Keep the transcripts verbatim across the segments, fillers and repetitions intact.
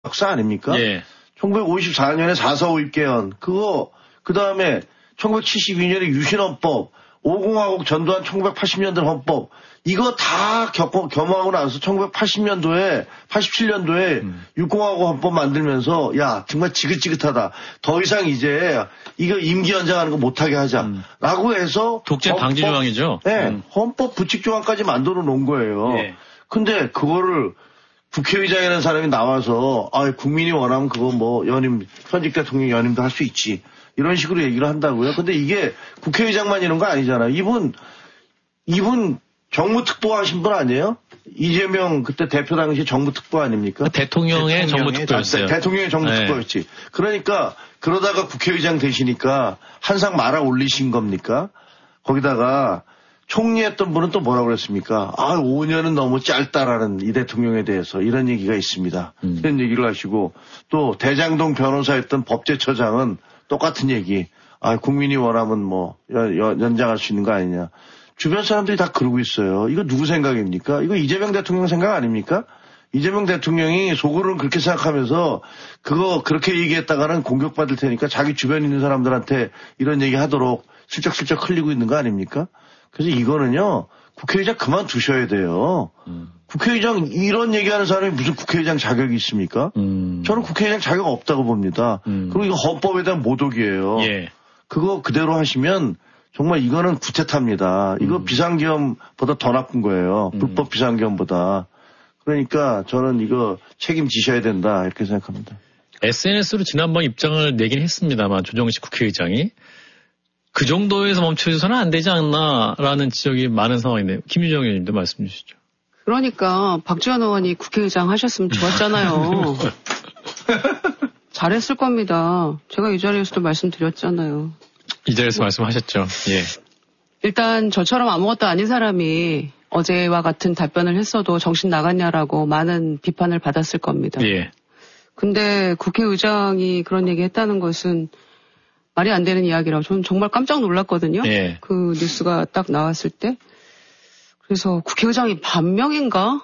역사 아닙니까? 예. 천구백오십사 년에 사사오입 개헌, 그거, 그 다음에 천구백칠십이 년에 유신헌법, 오공화국 전두환 천구백팔십 년대 헌법, 이거 다 겪어, 겸하고 나서 천구백팔십 년도에, 팔십칠 년도에 음. 육공화국 헌법 만들면서, 야, 정말 지긋지긋하다. 더 이상 이제, 이거 임기 연장하는 거 못하게 하자. 음. 라고 해서. 독재 방지 조항이죠? 네. 음. 헌법 부칙 조항까지 만들어 놓은 거예요. 네. 근데 그거를 국회의장이라는 사람이 나와서, 아, 국민이 원하면 그거 뭐, 연임, 현직 대통령 연임도 할 수 있지. 이런 식으로 얘기를 한다고요. 근데 이게 국회의장만 이런 거 아니잖아요. 이분, 이분 정무특보 하신 분 아니에요? 이재명 그때 대표 당시 정무특보 아닙니까? 대통령의, 대통령의 정무특보였어요. 대, 대통령의 정무특보였지. 네. 그러니까 그러다가 국회의장 되시니까 한상 말아 올리신 겁니까? 거기다가 총리했던 분은 또 뭐라고 그랬습니까? 아, 오 년은 너무 짧다라는 이 대통령에 대해서 이런 얘기가 있습니다. 음. 이런 얘기를 하시고 또 대장동 변호사였던 법제처장은 똑같은 얘기. 아, 국민이 원하면 뭐 연, 연, 연장할 수 있는 거 아니냐. 주변 사람들이 다 그러고 있어요. 이거 누구 생각입니까? 이거 이재명 대통령 생각 아닙니까? 이재명 대통령이 속으로는 그렇게 생각하면서 그거 그렇게 얘기했다가는 공격받을 테니까 자기 주변에 있는 사람들한테 이런 얘기 하도록 슬쩍슬쩍 흘리고 있는 거 아닙니까? 그래서 이거는요, 국회의장 그만두셔야 돼요. 음. 국회의장 이런 얘기하는 사람이 무슨 국회의장 자격이 있습니까? 음. 저는 국회의장 자격 없다고 봅니다. 음. 그리고 이거 헌법에 대한 모독이에요. 예. 그거 그대로 하시면 정말 이거는 구태타입니다. 이거 음. 비상계엄보다 더 나쁜 거예요. 음. 불법 비상계엄보다. 그러니까 저는 이거 책임지셔야 된다 이렇게 생각합니다. 에스엔에스로 지난번 입장을 내긴 했습니다만 조정식 국회의장이 그 정도에서 멈춰서는 안 되지 않나라는 지적이 많은 상황인데 김유정 의원님도 말씀 주시죠. 그러니까 박지원 의원이 국회의장 하셨으면 좋았잖아요. 잘했을 겁니다. 제가 이 자리에서도 말씀드렸잖아요. 이 자리에서 말씀하셨죠. 예. 일단 저처럼 아무것도 아닌 사람이 어제와 같은 답변을 했어도 정신 나갔냐라고 많은 비판을 받았을 겁니다. 예. 근데 국회의장이 그런 얘기 했다는 것은 말이 안 되는 이야기라고 저는 정말 깜짝 놀랐거든요. 예. 그 뉴스가 딱 나왔을 때. 그래서 국회의장이 반명인가?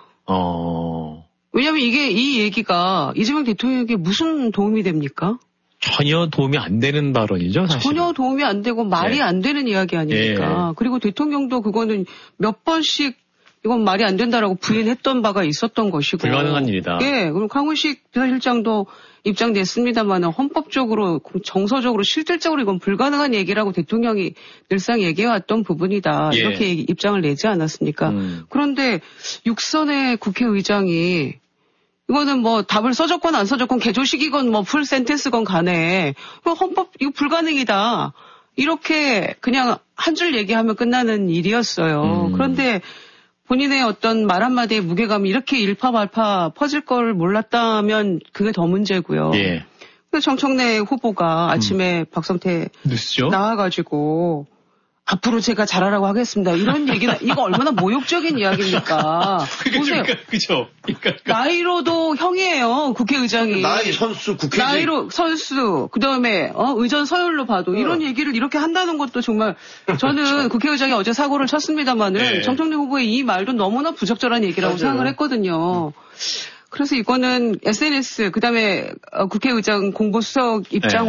어. 왜냐면 이게 이 얘기가 이재명 대통령에게 무슨 도움이 됩니까? 전혀 도움이 안 되는 발언이죠, 사실. 전혀 도움이 안 되고 말이 예. 안 되는 이야기 아닙니까? 예. 그리고 대통령도 그거는 몇 번씩 이건 말이 안 된다라고 부인했던 바가 있었던 것이고. 불가능한 일이다. 예. 그럼 강훈식 비서실장도 입장냈습니다만은 헌법적으로, 정서적으로, 실질적으로 이건 불가능한 얘기라고 대통령이 늘상 얘기해왔던 부분이다. 예. 이렇게 입장을 내지 않았습니까? 음. 그런데 육선의 국회의장이 이거는 뭐 답을 써줬건 안 써줬건 개조식이건 뭐 풀 센텐스건 간에 헌법 이거 불가능이다. 이렇게 그냥 한 줄 얘기하면 끝나는 일이었어요. 음. 그런데 본인의 어떤 말 한마디의 무게감이 이렇게 일파만파 퍼질 걸 몰랐다면 그게 더 문제고요. 예. 그래서 정청래 후보가 아침에 음. 박성태 뉴스죠? 나와가지고 앞으로 제가 잘하라고 하겠습니다. 이런 얘기는 이거 얼마나 모욕적인 이야기입니까? 보세요. 그러니까, 그죠? 그러니까, 나이로도 형이에요. 국회의장이. 나이 선수 국회의장. 나이로 선수. 그다음에 어, 의전 서열로 봐도 어. 이런 얘기를 이렇게 한다는 것도 정말 저는 국회의장이 어제 사고를 쳤습니다마는 네. 정청래 후보의 이 말도 너무나 부적절한 얘기라고 맞아요. 생각을 했거든요. 그래서 이거는 에스엔에스 그다음에 국회의장 공보수석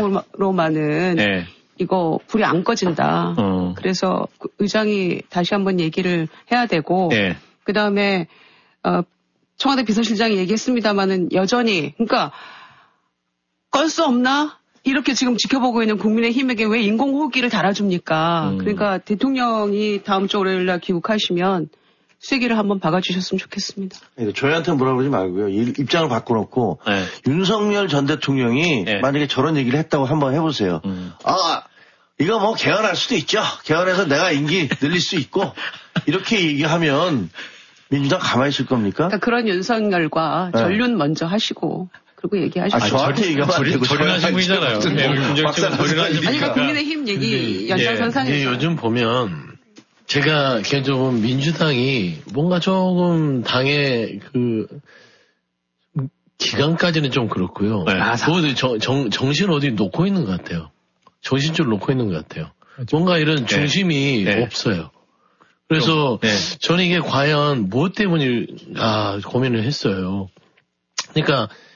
입장으로만은 네. 네. 이거 불이 안 꺼진다. 어. 그래서 의장이 다시 한번 얘기를 해야 되고 네. 그다음에 어, 청와대 비서실장이 얘기했습니다마는 여전히 그러니까 걸 수 없나? 이렇게 지금 지켜보고 있는 국민의힘에게 왜 인공호흡기를 달아줍니까? 음. 그러니까 대통령이 다음 주 월요일 날 귀국하시면 쐐기를 한번 박아주셨으면 좋겠습니다. 저희한테 물어보지 말고요. 입장을 바꿔놓고 네. 윤석열 전 대통령이 네. 만약에 저런 얘기를 했다고 한번 해보세요. 음. 아 이거 뭐 개헌할 수도 있죠. 개헌해서 내가 임기 늘릴 수 있고 이렇게 얘기하면 민주당 가만히 있을 겁니까? 그러니까 그런 윤석열과 네. 전륜 먼저 하시고 그리고 얘기하시고. 아, 저한테 얘기하면 안 되고 저렴하신 분이잖아요. 아니 그 국민의힘 얘기 연장선상에서. 예, 요즘 보면 제가 개인적으로 민주당이 뭔가 조금 당의 그 기간까지는 좀 그렇고요. 네. 그것도 정, 정, 정신 어디 놓고 있는 것 같아요. 정신줄 놓고 있는 것 같아요. 뭔가 이런 중심이 네. 없어요. 그래서 네. 저는 이게 과연 무엇 때문에 아, 고민을 했어요. 그러니까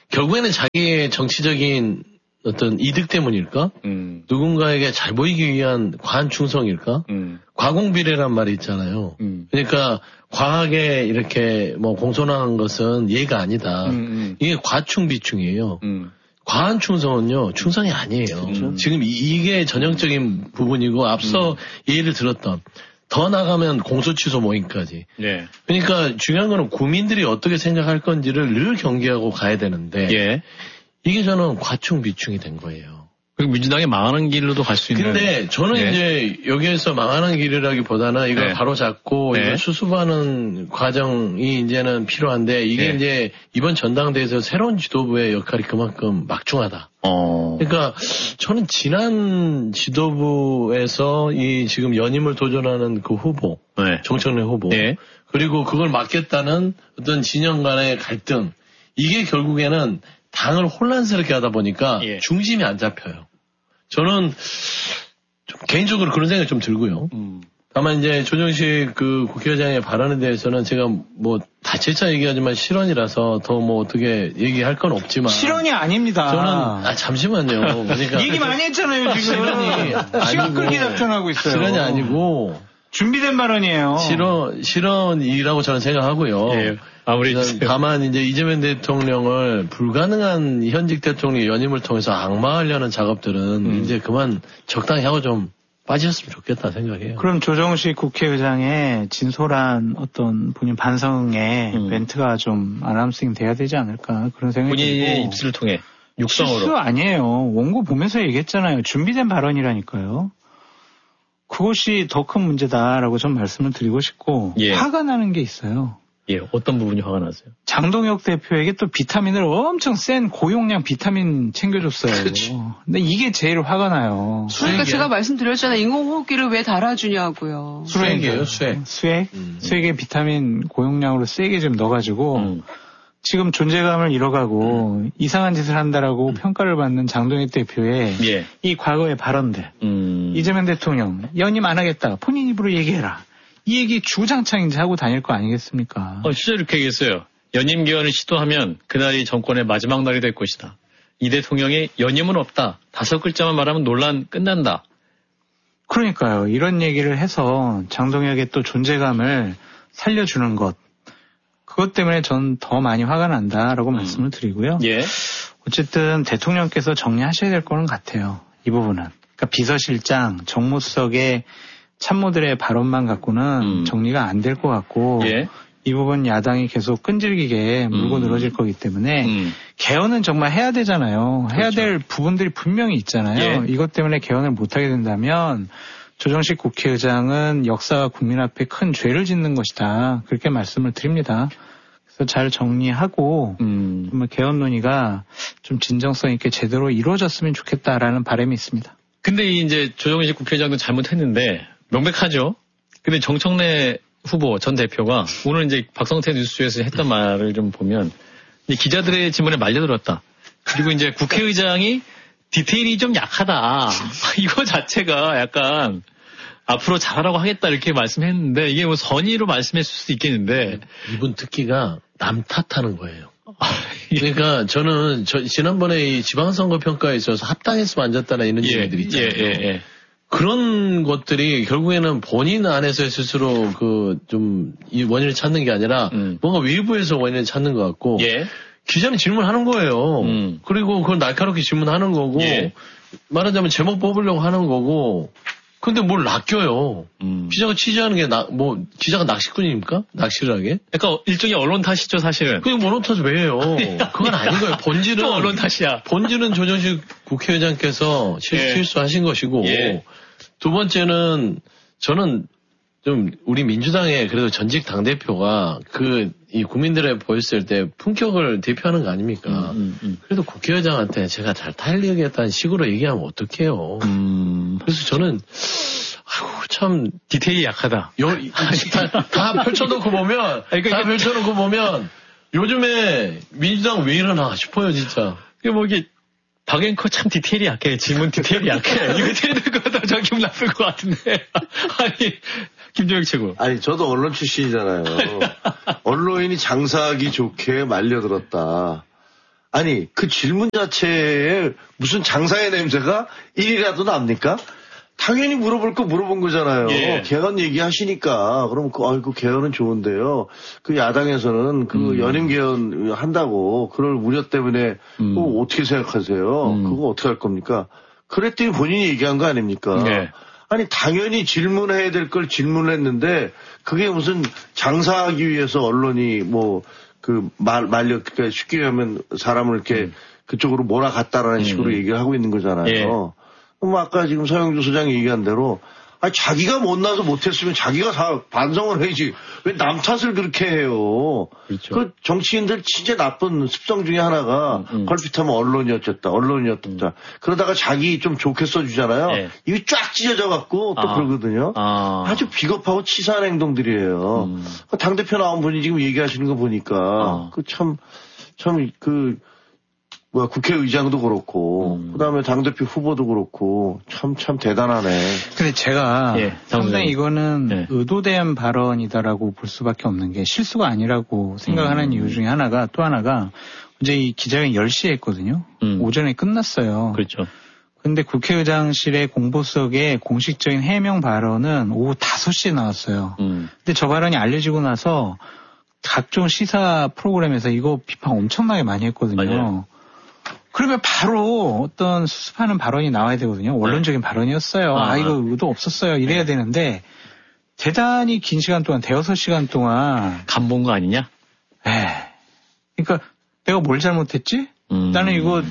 결국에는 자기의 정치적인 어떤 이득 때문일까? 음. 누군가에게 잘 보이기 위한 과한 충성일까? 음. 과공비례란 말이 있잖아요. 음. 그러니까 과하게 이렇게 뭐 공손한 것은 예가 아니다. 음, 음. 이게 과충비충이에요. 음. 과한 충성은요, 충성이 아니에요. 그렇죠. 지금 이게 전형적인 부분이고 앞서 음. 예를 들었던 더 나가면 공소취소 모임까지. 예. 그러니까 중요한 거는 국민들이 어떻게 생각할 건지를 늘 경계하고 가야 되는데 예. 이게 저는 과충비충이 된 거예요. 그리고 민주당이 망하는 길로도 갈 수 있는. 근데 저는 네. 이제 여기에서 망하는 길이라기보다는 이걸 네. 바로 잡고 네. 이걸 수습하는 과정이 이제는 필요한데 이게 네. 이제 이번 전당대회에서 새로운 지도부의 역할이 그만큼 막중하다. 어. 그러니까 저는 지난 지도부에서 이 지금 연임을 도전하는 그 후보, 네. 정청래 후보, 네. 그리고 그걸 막겠다는 어떤 진영 간의 갈등, 이게 결국에는 당을 혼란스럽게 하다 보니까 예. 중심이 안 잡혀요. 저는 좀 개인적으로 그런 생각이 좀 들고요. 음. 다만 이제 조정식 그 국회의장의 발언에 대해서는 제가 뭐 다채차 얘기하지만 실언이라서 더 뭐 어떻게 얘기할 건 없지만 실언이 아닙니다. 저는 아 잠시만요. 그러니까 얘기 많이 했잖아요 지금. 실언이 시간 끌기 아니고 작전하고 있어요. 실언이 아니고 준비된 발언이에요. 실언 실언이라고 저는 생각하고요. 예. 아무리 다만 이제 이재명 대통령을 불가능한 현직 대통령 연임을 통해서 악마하려는 작업들은 음. 이제 그만 적당히 하고 좀 빠지셨으면 좋겠다 생각해요. 그럼 조정식 국회의장의 진솔한 어떤 본인 반성의 음. 멘트가 좀 아나운싱 돼야 되지 않을까 그런 생각이 본인의 들고. 입술을 통해 실수 육성으로. 아니에요. 원고 보면서 얘기했잖아요. 준비된 발언이라니까요. 그것이 더 큰 문제다라고 좀 말씀을 드리고 싶고 예. 화가 나는 게 있어요. 예, 어떤 부분이 화가 나세요? 장동혁 대표에게 또 비타민을 엄청 센 고용량 비타민 챙겨줬어요. 그렇죠. 근데 이게 제일 화가 나요. 그러니까 수액이야? 제가 말씀드렸잖아요. 인공호흡기를 왜 달아주냐고요. 수액이에요, 수액. 수액? 음. 수액에 비타민 고용량으로 세게 좀 넣어가지고 음. 지금 존재감을 잃어가고 음. 이상한 짓을 한다라고 음. 평가를 받는 장동혁 대표의 예. 이 과거의 발언들. 음. 이재명 대통령 연임 안 하겠다. 본인 입으로 얘기해라. 이 얘기 주장창 이제 하고 다닐 거 아니겠습니까? 어, 실제로 이렇게 얘기했어요. 연임 기원을 시도하면 그날이 정권의 마지막 날이 될 것이다. 이 대통령이 연임은 없다. 다섯 글자만 말하면 논란 끝난다. 그러니까요. 이런 얘기를 해서 장동혁의 또 존재감을 살려주는 것. 그것 때문에 전 더 많이 화가 난다라고 음. 말씀을 드리고요. 예. 어쨌든 대통령께서 정리하셔야 될 거는 같아요. 이 부분은. 그러니까 비서실장, 정무수석의 참모들의 발언만 갖고는 음. 정리가 안 될 것 같고 예. 이 부분 야당이 계속 끈질기게 물고 음. 늘어질 거기 때문에 음. 개헌은 정말 해야 되잖아요. 해야 그렇죠. 될 부분들이 분명히 있잖아요. 예. 이것 때문에 개헌을 못하게 된다면 조정식 국회의장은 역사가 국민 앞에 큰 죄를 짓는 것이다. 그렇게 말씀을 드립니다. 그래서 잘 정리하고 음. 정말 개헌 논의가 좀 진정성 있게 제대로 이루어졌으면 좋겠다라는 바람이 있습니다. 근데 이 이제 조정식 국회의장도 잘못했는데 명백하죠. 근데 정청래 후보 전 대표가 오늘 이제 박성태 뉴스에서 했던 말을 좀 보면 이 기자들의 질문에 말려들었다. 그리고 이제 국회의장이 디테일이 좀 약하다. 이거 자체가 약간 앞으로 잘하라고 하겠다 이렇게 말씀했는데 이게 뭐 선의로 말씀했을 수도 있겠는데 이분 특기가 남 탓하는 거예요. 그러니까 저는 저 지난번에 이 지방선거 평가에 있어서 합당했으면 안 졌다는 이런 예, 얘기들이 있잖아요. 예, 예, 예. 그런 것들이 결국에는 본인 안에서 스스로 그 좀 이 원인을 찾는 게 아니라 음. 뭔가 외부에서 원인을 찾는 것 같고 예. 기자는 질문하는 거예요. 음. 그리고 그걸 날카롭게 질문하는 거고 예. 말하자면 제목 뽑으려고 하는 거고 근데 뭘 낚여요. 음. 기자가 취재하는 게 나, 뭐 기자가 낚시꾼입니까? 낚시를 하게? 그러니까 일종의 언론 탓이죠 사실은. 그게 언론 탓을 왜 해요? 그건 아닌 거예요. 본질은 또 언론 탓이야. 본질은 조정식 국회의장께서 실, 예. 실수하신 것이고 예. 두 번째는 저는 좀 우리 민주당의 그래도 전직 당대표가 그 이 국민들에 보였을 때 품격을 대표하는 거 아닙니까? 음, 음, 음. 그래도 국회의장한테 제가 잘 탈리겠다는 식으로 얘기하면 어떡해요. 음. 그래서 저는 아이고 참 디테일이 약하다. 여, 다, 다 펼쳐놓고 보면 그러니까 다 이게- 펼쳐놓고 보면 요즘에 민주당 왜 이러나 싶어요 진짜. 이게 뭐 이게 박 앵커 참 디테일이 약해. 질문 디테일이 약해. 이거 되는 거다. 저 기분 나쁠 것 같은데. 아니 김종혁 최고. 아니, 저도 언론 출신이잖아요. 언론인이 장사하기 좋게 말려들었다. 아니, 그 질문 자체에 무슨 장사의 냄새가 일이라도 납니까? 당연히 물어볼 거 물어본 거잖아요. 예. 개헌 얘기하시니까. 그럼 그, 아이고, 개헌은 좋은데요. 그 야당에서는 그 음. 연임 개헌 한다고 그럴 우려 때문에 음. 그거 어떻게 생각하세요? 음. 그거 어떻게 할 겁니까? 그랬더니 본인이 얘기한 거 아닙니까? 예. 아니, 당연히 질문해야 될 걸 질문을 했는데 그게 무슨 장사하기 위해서 언론이 뭐 그 말, 말려, 그러니까 쉽게 하면 사람을 이렇게 음. 그쪽으로 몰아갔다라는 음. 식으로 얘기를 하고 있는 거잖아요. 예. 그럼 아까 지금 서영주 소장이 얘기한 대로, 아니, 자기가 못나서 못했으면 자기가 다 반성을 해야지. 왜 남 탓을 그렇게 해요? 그렇죠. 그 정치인들 진짜 나쁜 습성 중에 하나가 음, 음. 걸핏하면 언론이 어쨌다, 언론이 어쨌다. 음. 그러다가 자기 좀 좋게 써주잖아요. 네. 입이 쫙 찢어져갖고 또 아. 그러거든요. 아. 아주 비겁하고 치사한 행동들이에요. 음. 당대표 나온 분이 지금 얘기하시는 거 보니까, 아. 그 참, 참, 그, 뭐야, 국회의장도 그렇고, 음. 그 다음에 당대표 후보도 그렇고, 참, 참 대단하네. 근데 제가 예, 상당히 이거는 예. 의도된 발언이다라고 볼 수밖에 없는 게 실수가 아니라고 생각하는 음. 이유 중에 하나가 또 하나가 이제 이 기자회견 열 시에 했거든요. 음. 오전에 끝났어요. 그렇죠. 근데 국회의장실의 공보석에 공식적인 해명 발언은 오후 다섯 시에 나왔어요. 음. 근데 저 발언이 알려지고 나서 각종 시사 프로그램에서 이거 비판 엄청나게 많이 했거든요. 맞아요. 그러면 바로 어떤 수습하는 발언이 나와야 되거든요. 원론적인 네. 발언이었어요. 아, 아, 이거 의도 없었어요. 이래야 네. 되는데 대단히 긴 시간 동안 대여섯 시간 동안 간 본 거 아니냐? 에 그러니까 내가 뭘 잘못했지? 음. 나는 이거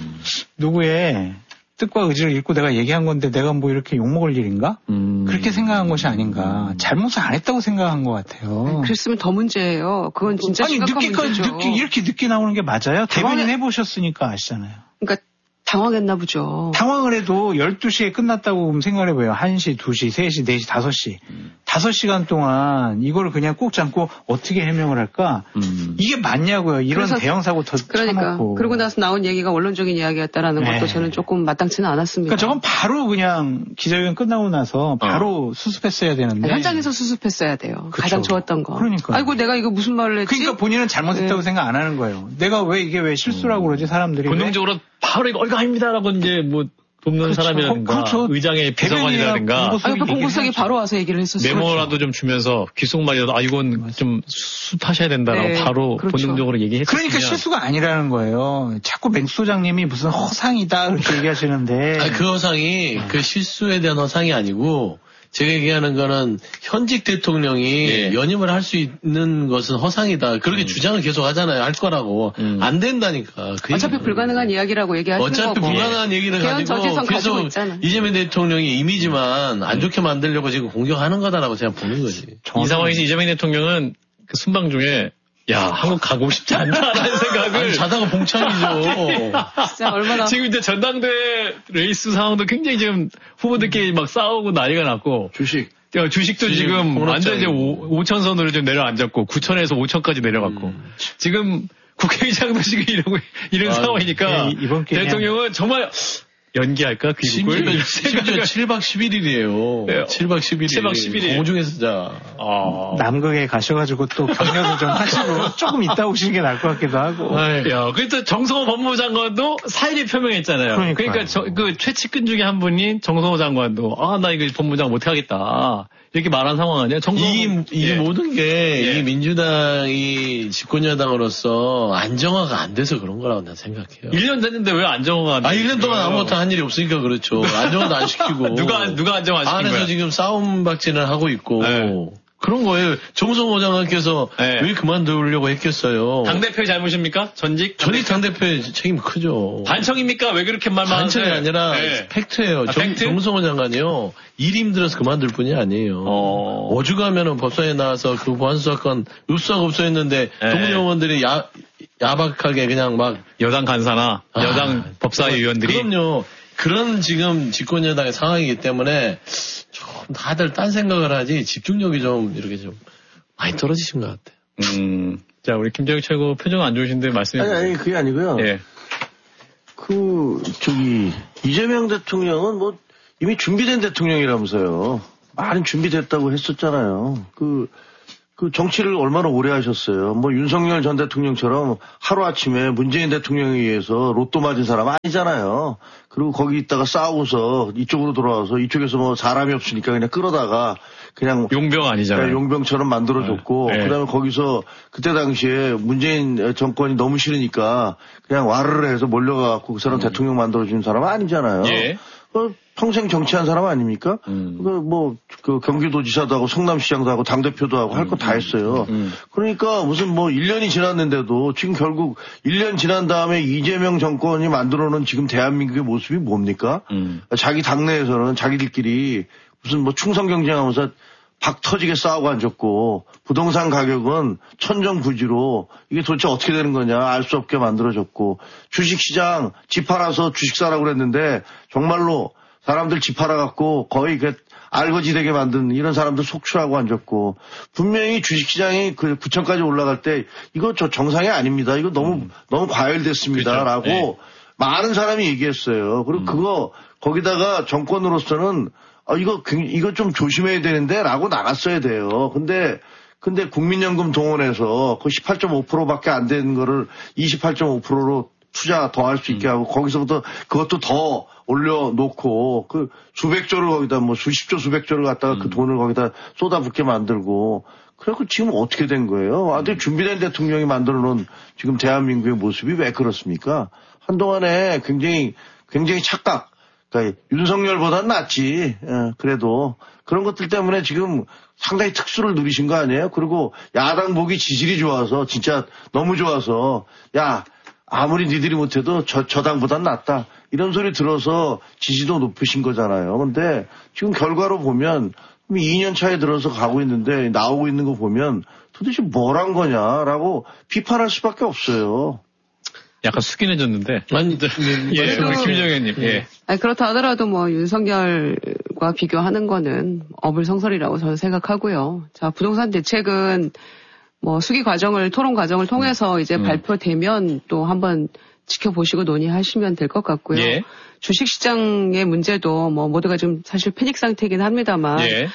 누구의 뜻과 의지를 읽고 내가 얘기한 건데 내가 뭐 이렇게 욕먹을 일인가? 음. 그렇게 생각한 것이 아닌가. 잘못을 안 했다고 생각한 것 같아요. 그랬으면 더 문제예요. 그건 진짜 아니, 심각한 늦게까지, 문제죠. 늦게, 이렇게 늦게 나오는 게 맞아요? 대변인 해보셨으니까 아시잖아요. 그러니까 당황했나 보죠. 당황을 해도 열두 시에 끝났다고 생각을 해봐요. 한 시, 두 시, 세 시, 네 시, 다섯 시. 음. 다섯 시간 동안 이걸 그냥 꼭 잡고 어떻게 해명을 할까? 음. 이게 맞냐고요. 이런 대형사고 더 그러니까. 쳐먹고. 그러고 나서 나온 얘기가 원론적인 이야기였다라는 네. 것도 저는 조금 마땅치는 않았습니다. 그러니까 저건 바로 그냥 기자회견 끝나고 나서 바로 어. 수습했어야 되는데. 현장에서 수습했어야 돼요. 그쵸. 가장 좋았던 거. 그러니까. 아이고 내가 이거 무슨 말을 했지? 그러니까 본인은 잘못했다고 네. 생각 안 하는 거예요. 내가 왜 이게 왜 실수라고 그러지 사람들이. 본능적으로 왜? 바로 이거, 이거 아닙니다라고 이제 뭐 돕는 그렇죠. 사람이라든가 그렇죠. 의장의 비서관이라든가 아, 그 공보석이 바로 와서 얘기를 했었어요. 메모라도 좀 주면서 귓속말이라도 아 이건 맞아. 좀 수습하셔야 된다라고 네, 바로 그렇죠. 본능적으로 얘기했어요. 그러니까 실수가 아니라는 거예요. 자꾸 맹수 소장님이 무슨 허상이다 그렇게 얘기하시는데 아니, 그 허상이 그 실수에 대한 허상이 아니고 제가 얘기하는 거는 현직 대통령이 네. 연임을 할 수 있는 것은 허상이다. 그렇게 음. 주장을 계속 하잖아요. 할 거라고. 음. 안 된다니까. 그 어차피 얘기는. 불가능한 이야기라고 얘기하시는 어차피 거고. 어차피 불가능한 얘기를 가지고 계속 이재명 대통령이 이미지만 안 좋게 만들려고 지금 공격하는 거다라고 제가 보는 거지. 이 상황에서 이재명 대통령은 그 순방 중에 야, 한국 가고 싶지 않다라는 생각을. 아니, 자다가 봉창이죠. 진짜 얼마나. 지금 이제 전당대 레이스 상황도 굉장히 지금 후보들끼리 막 싸우고 난리가 났고. 주식. 야, 주식도 주식, 지금 완전 이제 오천 선으로 좀 내려앉았고, 구천에서 오천까지 내려갔고. 음. 지금 국회의장도 지금 이러고, 이런 아, 상황이니까. 네, 이번 대통령은 정말, 연기할까? 심지어, 심지어 칠 박 십일 일이에요. 네. 칠 박 십일 일. 칠 박 십일 일. 공중에서 자. 아. 남극에 가셔가지고 또 격려도 좀 하시고 조금 있다 오시는 게 나을 것 같기도 하고. 야, 그래서 정성호 법무부 장관도 사의를 표명했잖아요. 그러니까요. 그러니까 저, 그 최측근 중에 한 분인 정성호 장관도 아, 나 이거 법무부장 못하겠다. 이렇게 말한 상황 아니에요? 정성호. 이, 이 예. 모든 게 이 예. 민주당이 집권여당으로서 안정화가 안 돼서 그런 거라고 난 생각해요. 일 년 됐는데 왜 안정화가 안 돼요? 아, 일 년 동안 아무것도 한 일이 없으니까 그렇죠. 안정화도 안 시키고. 누가, 누가 안정화 시킨 안에서 거야? 지금 싸움 박진을 하고 있고. 네. 그런 거예요. 정성호 장관께서 네. 왜 그만두려고 했겠어요. 당대표의 잘못입니까? 전직? 전직 당대표의 책임이 크죠. 반청입니까? 왜 그렇게 말만 반청이 아니라 네. 팩트예요. 아, 정, 팩트? 정성호 장관이요. 일 힘들어서 그만둘 뿐이 아니에요. 어... 오죽하면은 법사위에 나와서 그 보안수 사건 흡수하고 흡수했는데 네. 동료원들이 야, 야박하게 그냥 막 여당 간사나 아, 여당 법사위 의원들이 그럼요. 그런 지금 집권여당의 상황이기 때문에 좀 다들 딴 생각을 하지 집중력이 좀 이렇게 좀 많이 떨어지신 것 같아요. 음, 자 우리 김정일 최고 표정 안 좋으신데 말씀해 주세요. 아니, 아니 그게 아니고요. 예. 그 저기 이재명 대통령은 뭐 이미 준비된 대통령이라면서요. 많이 준비됐다고 했었잖아요. 그 그 정치를 얼마나 오래 하셨어요. 뭐 윤석열 전 대통령처럼 하루아침에 문재인 대통령에 의해서 로또 맞은 사람 아니잖아요. 그리고 거기 있다가 싸우고서 이쪽으로 돌아와서 이쪽에서 뭐 사람이 없으니까 그냥 끌어다가 그냥 용병 아니잖아요. 용병처럼 만들어줬고 네. 그다음에 거기서 그때 당시에 문재인 정권이 너무 싫으니까 그냥 와르르 해서 몰려가고 그 사람 음. 대통령 만들어준 사람 아니잖아요. 예. 그 평생 정치한 사람 아닙니까? 음. 그 뭐 그 경기도지사도 하고 성남시장도 하고 당대표도 하고 할 거 다 했어요. 음. 그러니까 무슨 뭐 일 년이 지났는데도 지금 결국 일 년 지난 다음에 이재명 정권이 만들어놓은 지금 대한민국의 모습이 뭡니까? 음. 자기 당내에서는 자기들끼리 무슨 뭐 충성 경쟁하면서 박 터지게 싸우고 앉았고 부동산 가격은 천정부지로 이게 도대체 어떻게 되는 거냐 알 수 없게 만들어졌고 주식시장 집 팔아서 주식 사라고 그랬는데 정말로 사람들 집 팔아갖고 거의 그 알거지되게 만든 이런 사람들 속출하고 앉았고 분명히 주식시장이 그 구천까지 올라갈 때 이거 저 정상이 아닙니다. 이거 너무 음. 너무 과열됐습니다라고 그렇죠. 네. 많은 사람이 얘기했어요. 그리고 음. 그거 거기다가 정권으로서는 아, 이거, 이거 좀 조심해야 되는데, 라고 나갔어야 돼요. 근데, 근데 국민연금 동원해서 그 십팔 점 오 퍼센트밖에 안 되는 거를 이십팔 점 오 퍼센트로 투자 더 할 수 있게 하고, 거기서부터 그것도 더 올려놓고, 그 수백조를 거기다 뭐 수십조 수백조를 갖다가 음. 그 돈을 거기다 쏟아붓게 만들고, 그래갖고 지금 어떻게 된 거예요? 아, 근데 준비된 대통령이 만들어 놓은 지금 대한민국의 모습이 왜 그렇습니까? 한동안에 굉장히, 굉장히 착각, 그러니까 윤석열보다는 낫지. 예, 그래도 그런 것들 때문에 지금 상당히 특수를 누리신 거 아니에요? 그리고 야당 보기 지질이 좋아서 진짜 너무 좋아서 야 아무리 니들이 못해도 저, 저 당보단 낫다. 이런 소리 들어서 지지도 높으신 거잖아요. 근데 지금 결과로 보면 이 년 차에 들어서 가고 있는데 나오고 있는 거 보면 도대체 뭘 한 거냐라고 비판할 수밖에 없어요. 약간 숙인해졌는데. 아니, 예, 김정현님. 예. 아니, 그렇다 하더라도 뭐 윤석열과 비교하는 거는 어불성설이라고 저는 생각하고요. 자, 부동산 대책은 뭐 수기 과정을 토론 과정을 통해서 이제 음. 발표되면 또 한번 지켜보시고 논의하시면 될 것 같고요. 예. 주식시장의 문제도 뭐 모두가 좀 사실 패닉 상태이긴 합니다만. 예.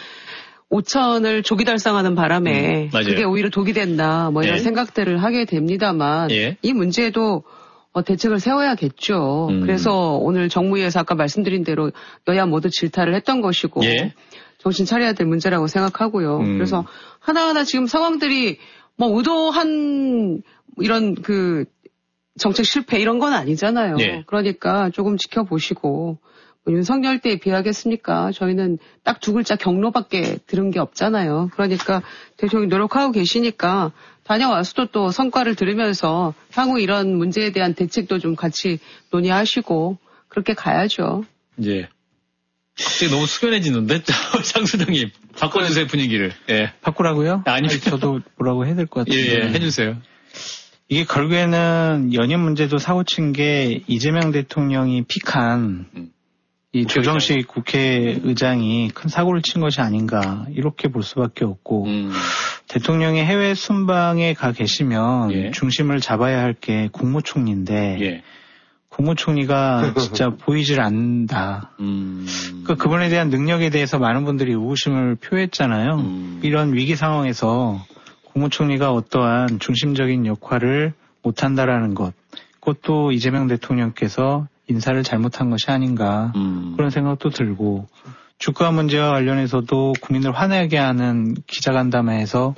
오천을 조기 달성하는 바람에 음, 그게 오히려 독이 된다 뭐 이런 예. 생각들을 하게 됩니다만 예. 이 문제도 어, 대책을 세워야겠죠. 음. 그래서 오늘 정무위에서 아까 말씀드린 대로 여야 모두 질타를 했던 것이고 예. 정신 차려야 될 문제라고 생각하고요. 음. 그래서 하나하나 지금 상황들이 뭐 의도한 이런 그 정책 실패 이런 건 아니잖아요. 예. 그러니까 조금 지켜보시고 윤석열 때에 비하겠습니까? 저희는 딱 두 글자 경로밖에 들은 게 없잖아요. 그러니까 대통령이 노력하고 계시니까 다녀와서도 또 성과를 들으면서 향후 이런 문제에 대한 대책도 좀 같이 논의하시고 그렇게 가야죠. 예. 갑자기 너무 숙연해지는데? 장 소장님. 바꿔주세요, 분위기를. 예. 바꾸라고요? 아니, 아니 저도 뭐라고 해야 될 것 같아요. 예, 예, 해주세요. 이게 결국에는 연임 문제도 사고친 게 이재명 대통령이 픽한 음. 이 조정식 국회의장이 큰 사고를 친 것이 아닌가 이렇게 볼 수밖에 없고 음. 대통령이 해외 순방에 가 계시면 예. 중심을 잡아야 할 게 국무총리인데 예. 국무총리가 진짜 보이질 않는다. 음. 그러니까 그분에 대한 능력에 대해서 많은 분들이 의구심을 표했잖아요. 음. 이런 위기 상황에서 국무총리가 어떠한 중심적인 역할을 못한다라는 것, 그것도 이재명 대통령께서 인사를 잘못한 것이 아닌가 음. 그런 생각도 들고 주가 문제와 관련해서도 국민을 화내게 하는 기자간담회에서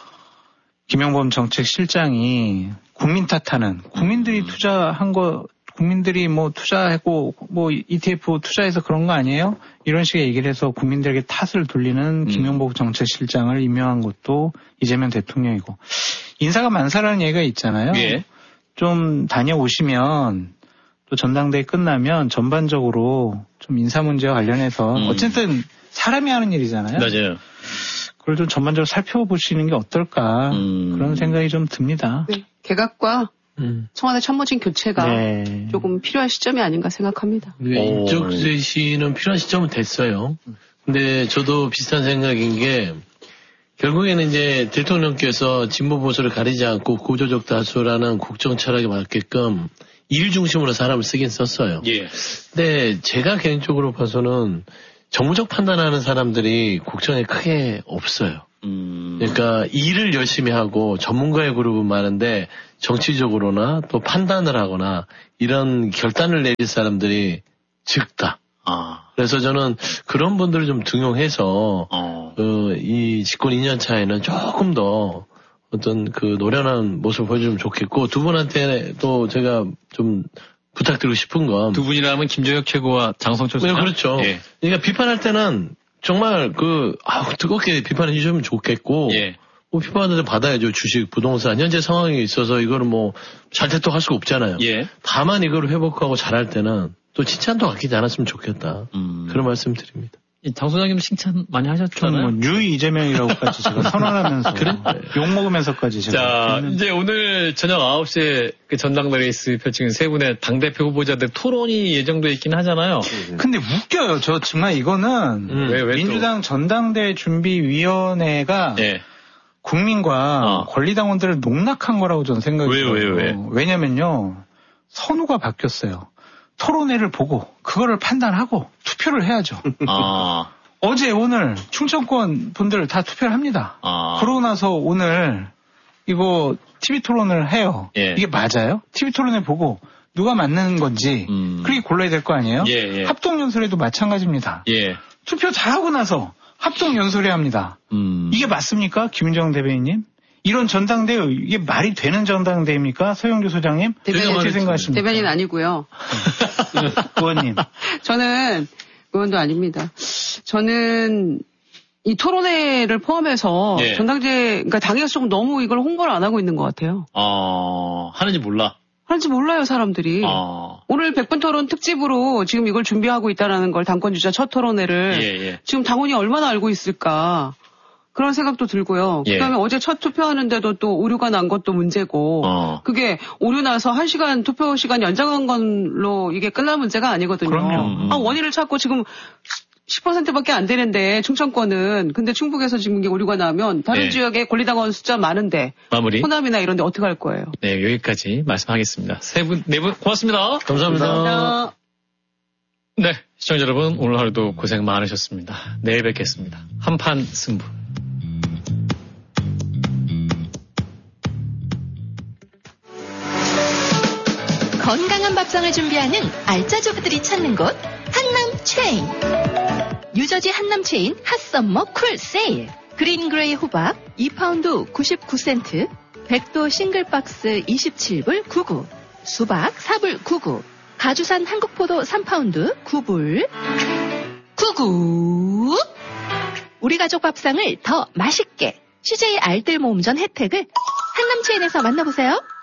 김영범 정책실장이 국민 탓하는 국민들이 투자한 거 국민들이 뭐 투자하고 뭐 이티에프 투자해서 그런 거 아니에요? 이런 식의 얘기를 해서 국민들에게 탓을 돌리는 음. 김영범 정책실장을 임명한 것도 이재명 대통령이고 인사가 만사라는 얘기가 있잖아요. 예. 좀 다녀오시면 또 전당대회 끝나면 전반적으로 좀 인사 문제와 관련해서 음. 어쨌든 사람이 하는 일이잖아요. 맞아요. 그걸 좀 전반적으로 살펴보시는 게 어떨까 음. 그런 생각이 좀 듭니다. 네. 개각과 음. 청와대 참모진 교체가 네. 조금 필요한 시점이 아닌가 생각합니다. 네, 인적 쇄신은 필요한 시점은 됐어요. 근데 저도 비슷한 생각인 게 결국에는 이제 대통령께서 진보 보수를 가리지 않고 구조적 다수라는 국정 철학에 맞게끔 일 중심으로 사람을 쓰긴 썼어요. 예. 근데 제가 개인적으로 봐서는 정무적 판단하는 사람들이 국정에 크게 없어요. 음. 그러니까 일을 열심히 하고 전문가의 그룹은 많은데 정치적으로나 또 판단을 하거나 이런 결단을 내릴 사람들이 적다. 아. 그래서 저는 그런 분들을 좀 등용해서 어. 그, 이 집권 이 년 차에는 조금 더 어떤 그 노련한 모습을 보여주면 좋겠고 두 분한테 또 제가 좀 부탁드리고 싶은 건 두 분이라면 김정혁 최고와 장성철 소장. 네, 그렇죠. 예. 그러니까 비판할 때는 정말 그 아, 뜨겁게 비판해 주시면 좋겠고 예. 뭐 비판하는데 받아야죠. 주식, 부동산 현재 상황에 있어서 이거는 뭐 잘택도 할 수가 없잖아요. 예. 다만 이걸 회복하고 잘할 때는 또 칭찬도 아끼지 않았으면 좋겠다. 음. 그런 말씀 드립니다. 장 소장님 칭찬 많이 하셨잖아요. 뭐 뉴 이재명이라고까지 제가 선언하면서 그래? 욕 먹으면서까지 제가. 자 했는데. 이제 오늘 저녁 아홉 시에 그 전당 레이스 펼치는 세 분의 당대표 후보자들 토론이 예정돼 있긴 하잖아요. 근데 웃겨요. 저 정말 이거는 음. 왜, 왜 민주당 전당대 준비위원회가 네. 국민과 어. 권리당원들을 농락한 거라고 저는 생각이 들어요. 왜요? 왜, 왜? 왜냐면요. 선우가 바뀌었어요. 토론회를 보고 그거를 판단하고 투표를 해야죠. 아. 어제 오늘 충청권 분들 다 투표를 합니다. 아. 그러고 나서 오늘 이거 티비 토론을 해요. 예. 이게 맞아요? 티비 토론회 보고 누가 맞는 건지 음. 그렇게 골라야 될 거 아니에요? 예, 예. 합동연설에도 마찬가지입니다. 예. 투표 다 하고 나서 합동연설회 합니다. 음. 이게 맞습니까? 김은정 대변인님? 이런 전당대회 이게 말이 되는 전당대회입니까? 서영교 소장님? 대변인 어떻게 생각하십니까? 대변인 아니고요. 의원님. 저는 의원도 아닙니다. 저는 이 토론회를 포함해서 예. 전당대 그러니까 당에서 조금 너무 이걸 홍보를 안 하고 있는 것 같아요. 어, 하는지 몰라. 하는지 몰라요, 사람들이. 어. 오늘 백 분 토론 특집으로 지금 이걸 준비하고 있다라는 걸 당권 주자 첫 토론회를 예, 예. 지금 당원이 얼마나 알고 있을까? 그런 생각도 들고요. 예. 그다음에 어제 첫 투표하는데도 또 오류가 난 것도 문제고 어. 그게 오류 나서 한 시간 투표 시간 연장한 걸로 이게 끝날 문제가 아니거든요. 그럼요. 아, 원인을 찾고 지금 십 퍼센트밖에 안 되는데 충청권은 근데 충북에서 지금 이게 오류가 나면 다른 네. 지역에 권리당원 숫자 많은데 마무리 호남이나 이런 데 어떻게 할 거예요? 네, 여기까지 말씀하겠습니다. 세 분, 네 분 고맙습니다. 감사합니다. 감사합니다. 네, 시청자 여러분 오늘 하루도 고생 많으셨습니다. 내일 뵙겠습니다. 한판 승부. 건강한 밥상을 준비하는 알짜주부들이 찾는 곳 한남체인. 유저지 한남체인 핫썸머 쿨 세일. 그린 그레이 호박 이 파운드 구십구 센트, 백도 싱글박스 이십칠 불 구십구, 수박 사 불 구십구, 가주산 한국포도 삼 파운드 구 불 구십구. 우리 가족 밥상을 더 맛있게 씨제이 알뜰 모음전 혜택을 한남체인에서 만나보세요.